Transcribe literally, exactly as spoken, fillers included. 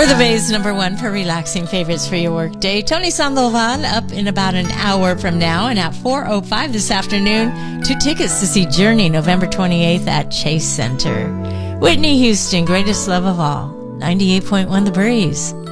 We're the Bay's number one for relaxing favorites for your workday. Tony Sandoval up in about an hour from now, and at four oh five this afternoon, two tickets to see Journey November twenty-eighth at Chase Center. Whitney Houston, Greatest Love of All, ninety-eight point one The Breeze.